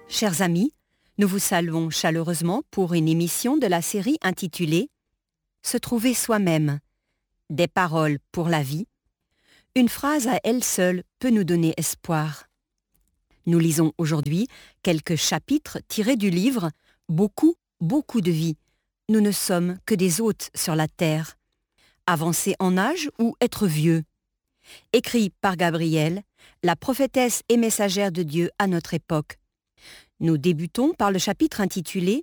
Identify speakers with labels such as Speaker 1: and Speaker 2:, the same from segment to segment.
Speaker 1: Chers amis, nous vous saluons chaleureusement pour une émission de la série intitulée « Se trouver soi-même, des paroles pour la vie ». Une phrase à elle seule peut nous donner espoir. Nous lisons aujourd'hui quelques chapitres tirés du livre « Beaucoup, beaucoup de vie. Nous ne sommes que des hôtes sur la terre. Avancer en âge ou être vieux ». Écrit par Gabrielle, la prophétesse et messagère de Dieu à notre époque. Nous débutons par le chapitre intitulé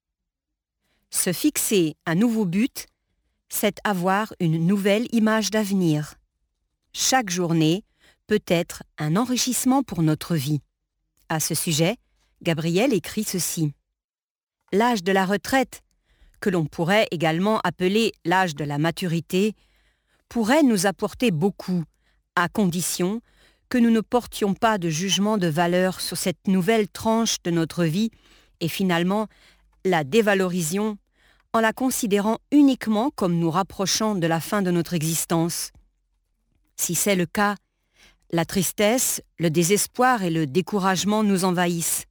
Speaker 1: « Se fixer un nouveau but, c'est avoir une nouvelle image d'avenir. Chaque journée peut être un enrichissement pour notre vie. » À ce sujet, Gabrielle écrit ceci. « L'âge de la retraite, que l'on pourrait également appeler l'âge de la maturité, pourrait nous apporter beaucoup, à condition que nous ne portions pas de jugement de valeur sur cette nouvelle tranche de notre vie et finalement la dévalorisions en la considérant uniquement comme nous rapprochant de la fin de notre existence. Si c'est le cas, la tristesse, le désespoir et le découragement nous envahissent.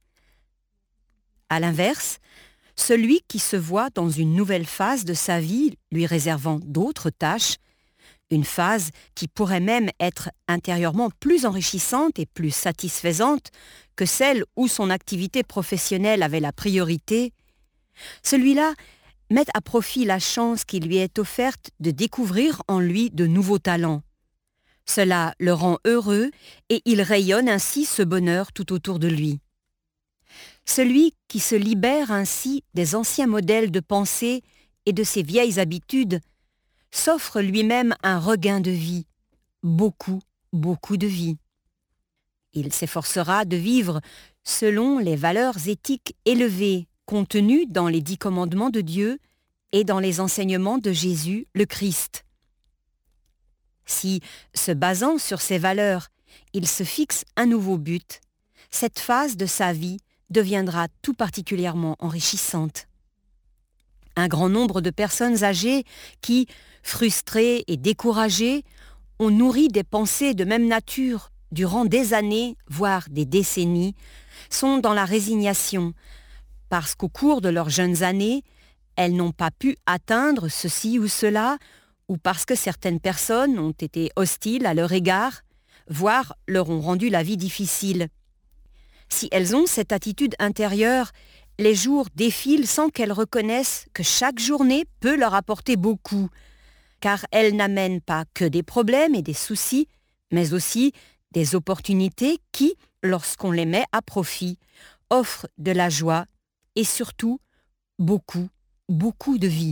Speaker 1: À l'inverse, celui qui se voit dans une nouvelle phase de sa vie lui réservant d'autres tâches, une phase qui pourrait même être intérieurement plus enrichissante et plus satisfaisante que celle où son activité professionnelle avait la priorité, celui-là met à profit la chance qui lui est offerte de découvrir en lui de nouveaux talents. Cela le rend heureux et il rayonne ainsi ce bonheur tout autour de lui. Celui qui se libère ainsi des anciens modèles de pensée et de ses vieilles habitudes s'offre lui-même un regain de vie, beaucoup, beaucoup de vie. Il s'efforcera de vivre selon les valeurs éthiques élevées contenues dans les 10 commandements de Dieu et dans les enseignements de Jésus le Christ. Si, se basant sur ces valeurs, il se fixe un nouveau but, cette phase de sa vie deviendra tout particulièrement enrichissante. Un grand nombre de personnes âgées qui, frustrées et découragées, ont nourri des pensées de même nature durant des années, voire des décennies, sont dans la résignation, parce qu'au cours de leurs jeunes années, elles n'ont pas pu atteindre ceci ou cela, ou parce que certaines personnes ont été hostiles à leur égard, voire leur ont rendu la vie difficile. Si elles ont cette attitude intérieure, les jours défilent sans qu'elles reconnaissent que chaque journée peut leur apporter beaucoup, car elles n'amènent pas que des problèmes et des soucis, mais aussi des opportunités qui, lorsqu'on les met à profit, offrent de la joie et surtout beaucoup, beaucoup de vie.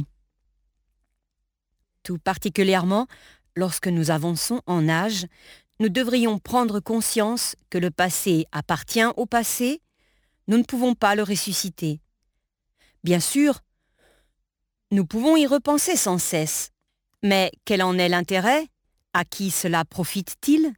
Speaker 1: Tout particulièrement, lorsque nous avançons en âge, nous devrions prendre conscience que le passé appartient au passé. Nous ne pouvons pas le ressusciter. Bien sûr, nous pouvons y repenser sans cesse. Mais quel en est l'intérêt? À qui cela profite-t-il?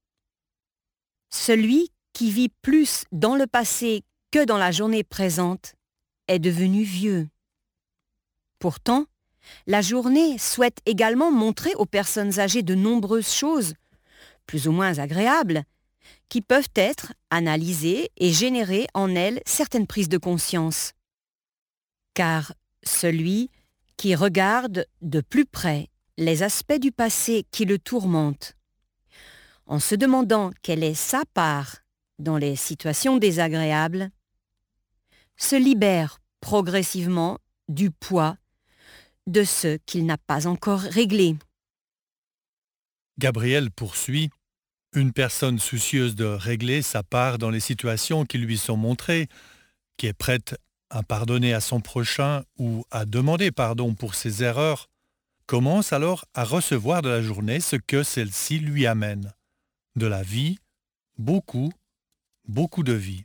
Speaker 1: Celui qui vit plus dans le passé que dans la journée présente est devenu vieux. Pourtant, la journée souhaite également montrer aux personnes âgées de nombreuses choses, plus ou moins agréables, qui peuvent être analysées et générer en elles certaines prises de conscience. Car celui qui regarde de plus près les aspects du passé qui le tourmentent, en se demandant quelle est sa part dans les situations désagréables, se libère progressivement du poids de ce qu'il n'a pas encore réglé.
Speaker 2: Gabrielle poursuit. Une personne soucieuse de régler sa part dans les situations qui lui sont montrées, qui est prête à pardonner à son prochain ou à demander pardon pour ses erreurs, commence alors à recevoir de la journée ce que celle-ci lui amène. De la vie, beaucoup, beaucoup de vie.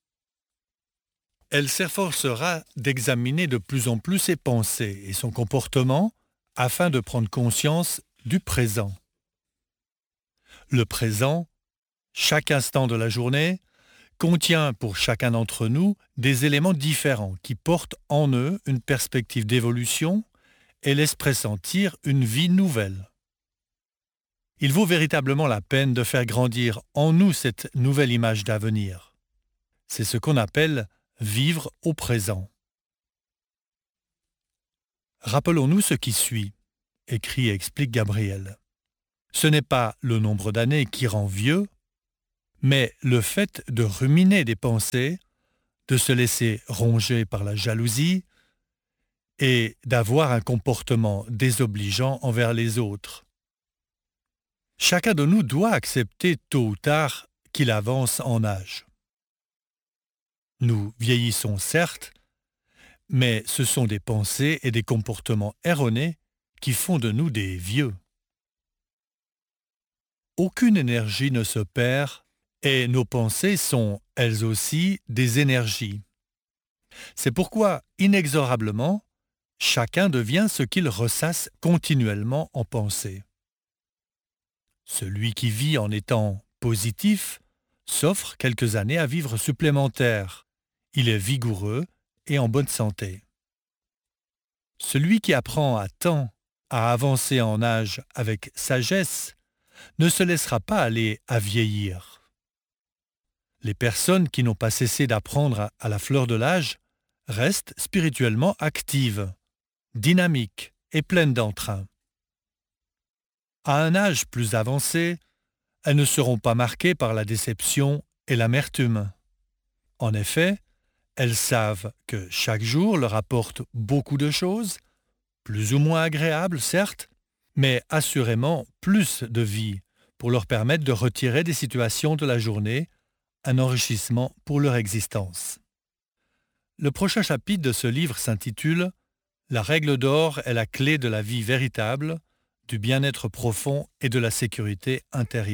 Speaker 2: Elle s'efforcera d'examiner de plus en plus ses pensées et son comportement afin de prendre conscience du présent. Le présent, chaque instant de la journée, contient pour chacun d'entre nous des éléments différents qui portent en eux une perspective d'évolution et laissent pressentir une vie nouvelle. Il vaut véritablement la peine de faire grandir en nous cette nouvelle image d'avenir. C'est ce qu'on appelle vivre au présent. Rappelons-nous ce qui suit, écrit et explique Gabriel. Ce n'est pas le nombre d'années qui rend vieux, mais le fait de ruminer des pensées, de se laisser ronger par la jalousie et d'avoir un comportement désobligeant envers les autres. Chacun de nous doit accepter tôt ou tard qu'il avance en âge. Nous vieillissons certes, mais ce sont des pensées et des comportements erronés qui font de nous des vieux. Aucune énergie ne se perd et nos pensées sont, elles aussi, des énergies. C'est pourquoi, inexorablement, chacun devient ce qu'il ressasse continuellement en pensée. Celui qui vit en étant positif s'offre quelques années à vivre supplémentaires. Il est vigoureux et en bonne santé. Celui qui apprend à temps à avancer en âge avec sagesse ne se laissera pas aller à vieillir. Les personnes qui n'ont pas cessé d'apprendre à la fleur de l'âge restent spirituellement actives, dynamiques et pleines d'entrain. À un âge plus avancé, elles ne seront pas marquées par la déception et l'amertume. En effet, elles savent que chaque jour leur apporte beaucoup de choses, plus ou moins agréables certes, mais assurément plus de vie pour leur permettre de retirer des situations de la journée un enrichissement pour leur existence. Le prochain chapitre de ce livre s'intitule « La règle d'or est la clé de la vie véritable, du bien-être profond et de la sécurité intérieure. »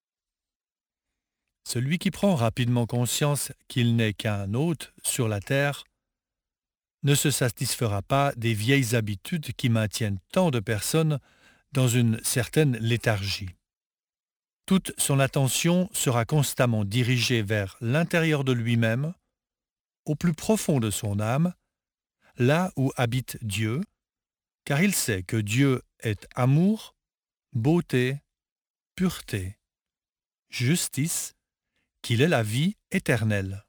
Speaker 2: Celui qui prend rapidement conscience qu'il n'est qu'un hôte sur la terre ne se satisfera pas des vieilles habitudes qui maintiennent tant de personnes dans une certaine léthargie. Toute son attention sera constamment dirigée vers l'intérieur de lui-même, au plus profond de son âme, là où habite Dieu, car il sait que Dieu est amour, beauté, pureté, justice, qu'il est la vie éternelle.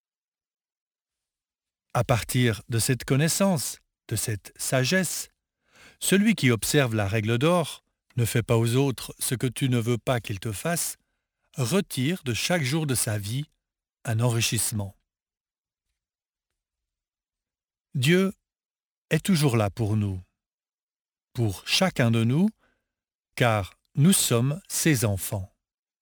Speaker 2: À partir de cette connaissance, de cette sagesse, celui qui observe la règle d'or, ne fais pas aux autres ce que tu ne veux pas qu'ils te fassent, retire de chaque jour de sa vie un enrichissement. Dieu est toujours là pour nous, pour chacun de nous, car nous sommes ses enfants.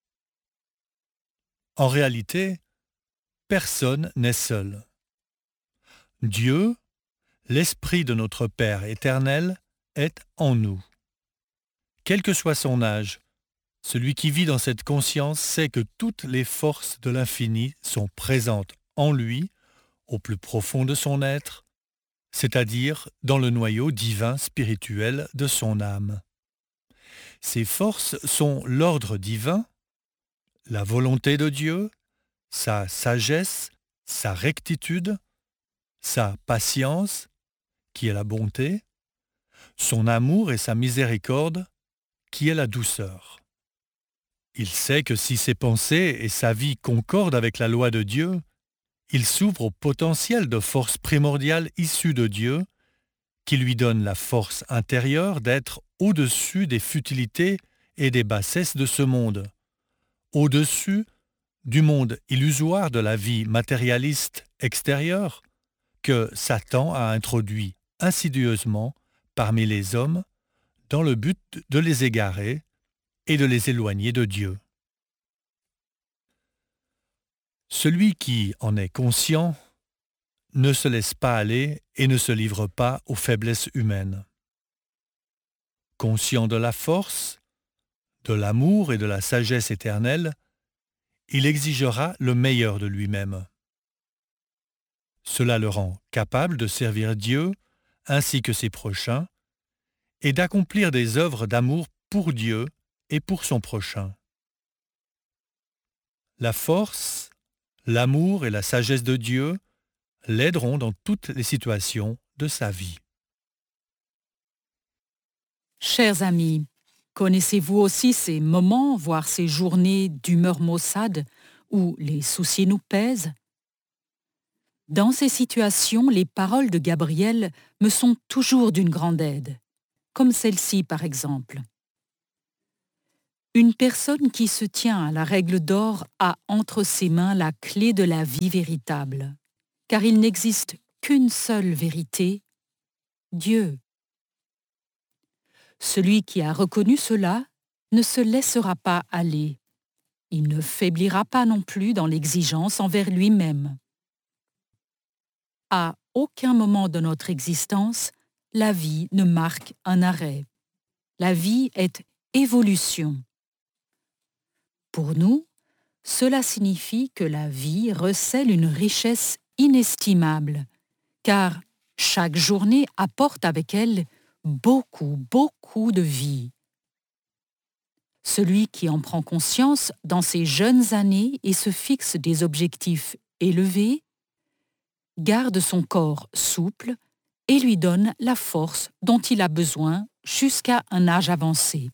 Speaker 2: En réalité, personne n'est seul. Dieu, l'Esprit de notre Père éternel, est en nous. Quel que soit son âge, celui qui vit dans cette conscience sait que toutes les forces de l'infini sont présentes en lui, au plus profond de son être, c'est-à-dire dans le noyau divin spirituel de son âme. Ces forces sont l'ordre divin, la volonté de Dieu, sa sagesse, sa rectitude, sa patience, qui est la bonté, son amour et sa miséricorde, qui est la douceur. Il sait que si ses pensées et sa vie concordent avec la loi de Dieu, il s'ouvre au potentiel de force primordiale issue de Dieu, qui lui donne la force intérieure d'être au-dessus des futilités et des bassesses de ce monde, au-dessus du monde illusoire de la vie matérialiste extérieure que Satan a introduit insidieusement parmi les hommes dans le but de les égarer et de les éloigner de Dieu. Celui qui en est conscient ne se laisse pas aller et ne se livre pas aux faiblesses humaines. Conscient de la force, de l'amour et de la sagesse éternelle, il exigera le meilleur de lui-même. Cela le rend capable de servir Dieu ainsi que ses prochains et d'accomplir des œuvres d'amour pour Dieu et pour son prochain. La force, l'amour et la sagesse de Dieu l'aideront dans toutes les situations de sa vie.
Speaker 3: Chers amis, connaissez-vous aussi ces moments, voire ces journées d'humeur maussade, où les soucis nous pèsent. Dans ces situations, les paroles de Gabriel me sont toujours d'une grande aide, comme celle-ci par exemple. Une personne qui se tient à la règle d'or a entre ses mains la clé de la vie véritable, car il n'existe qu'une seule vérité, Dieu. Celui qui a reconnu cela ne se laissera pas aller. Il ne faiblira pas non plus dans l'exigence envers lui-même. À aucun moment de notre existence, la vie ne marque un arrêt. La vie est évolution. Pour nous, cela signifie que la vie recèle une richesse inestimable, car chaque journée apporte avec elle beaucoup de vie. Celui qui en prend conscience dans ses jeunes années et se fixe des objectifs élevés, garde son corps souple et lui donne la force dont il a besoin jusqu'à un âge avancé.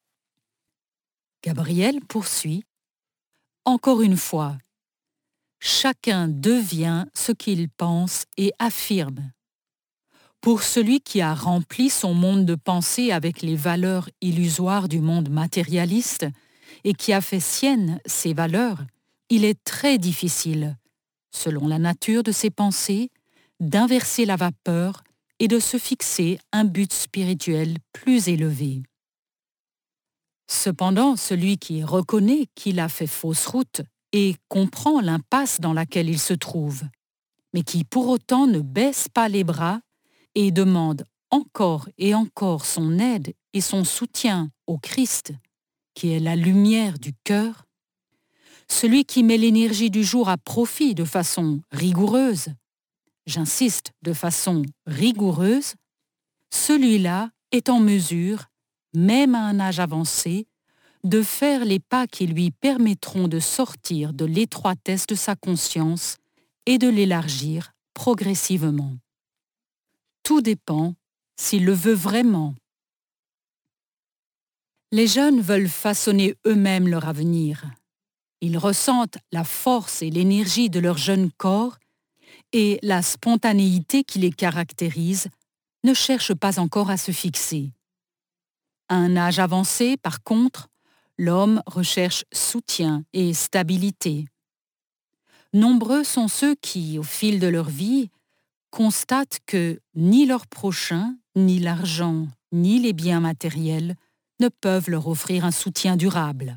Speaker 3: Gabriel poursuit. Encore une fois, chacun devient ce qu'il pense et affirme. Pour celui qui a rempli son monde de pensée avec les valeurs illusoires du monde matérialiste et qui a fait sienne ces valeurs, il est très difficile, selon la nature de ses pensées, d'inverser la vapeur et de se fixer un but spirituel plus élevé. Cependant, celui qui reconnaît qu'il a fait fausse route et comprend l'impasse dans laquelle il se trouve, mais qui pour autant ne baisse pas les bras et demande encore et encore son aide et son soutien au Christ, qui est la lumière du cœur, celui qui met l'énergie du jour à profit de façon rigoureuse, j'insiste, de façon rigoureuse, celui-là est en mesure, même à un âge avancé, de faire les pas qui lui permettront de sortir de l'étroitesse de sa conscience et de l'élargir progressivement. Tout dépend s'il le veut vraiment. Les jeunes veulent façonner eux-mêmes leur avenir. Ils ressentent la force et l'énergie de leur jeune corps et la spontanéité qui les caractérise ne cherchent pas encore à se fixer. À un âge avancé, par contre, l'homme recherche soutien et stabilité. Nombreux sont ceux qui, au fil de leur vie, constatent que ni leur prochain, ni l'argent, ni les biens matériels ne peuvent leur offrir un soutien durable.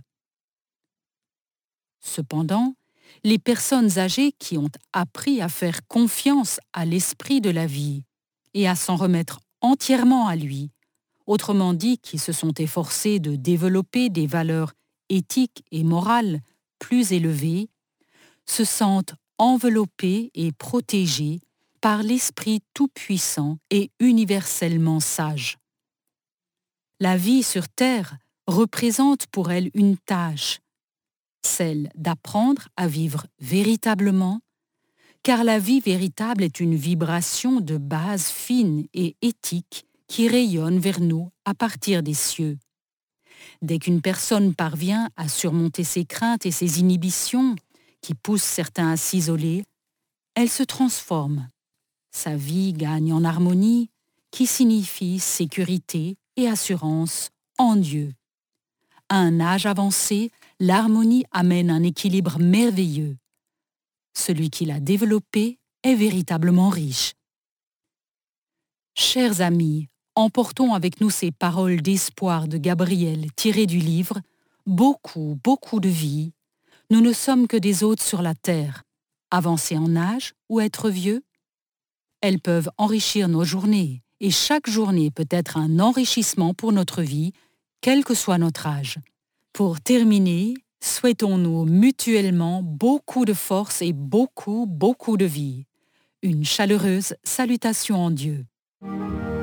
Speaker 3: Cependant, les personnes âgées qui ont appris à faire confiance à l'esprit de la vie et à s'en remettre entièrement à lui, autrement dit qui se sont efforcées de développer des valeurs éthiques et morales plus élevées, se sentent enveloppées et protégées par l'Esprit tout-puissant et universellement sage. La vie sur Terre représente pour elles une tâche, celle d'apprendre à vivre véritablement, car la vie véritable est une vibration de base fine et éthique qui rayonne vers nous à partir des cieux. Dès qu'une personne parvient à surmonter ses craintes et ses inhibitions, qui poussent certains à s'isoler, elle se transforme. Sa vie gagne en harmonie, qui signifie sécurité et assurance en Dieu. À un âge avancé, l'harmonie amène un équilibre merveilleux. Celui qui l'a développé est véritablement riche. Chers amis, emportons avec nous ces paroles d'espoir de Gabriel tirées du livre « Beaucoup de vie. Nous ne sommes que des hôtes sur la terre. Avancer en âge ou être vieux ?» Elles peuvent enrichir nos journées et chaque journée peut être un enrichissement pour notre vie, quel que soit notre âge. Pour terminer, souhaitons-nous mutuellement beaucoup de force et beaucoup de vie. Une chaleureuse salutation en Dieu.